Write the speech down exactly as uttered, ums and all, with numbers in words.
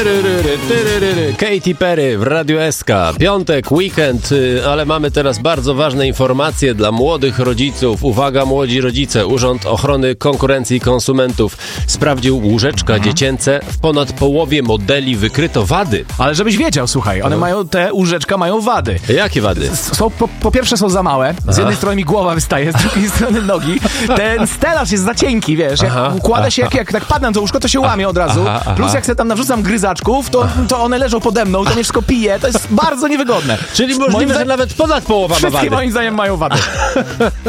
Katy Perry w Radiu S K. Piątek, weekend, ale mamy teraz bardzo ważne informacje dla młodych rodziców. Uwaga, młodzi rodzice. Urząd Ochrony Konkurencji i Konsumentów sprawdził łóżeczka mhm. dziecięce. W ponad połowie modeli wykryto wady. Ale żebyś wiedział, słuchaj, one no. mają, te łóżeczka mają wady. Jakie wady? Są, po, po pierwsze są za małe. Z jednej strony mi głowa wystaje, z drugiej strony nogi. Ten stelaż jest za cienki, wiesz. Jak aha, układa się, jak, jak tak padnę na to łóżko, to się łamie od razu. Aha, aha. Plus jak sobie tam narzucam gryzaczków, to, to one leżą pode mną, to mnie wszystko pije. To jest bardzo niewygodne. Czyli możliwe, że nawet ponad połowa ma wady. Wszystkie moim zdaniem mają wady.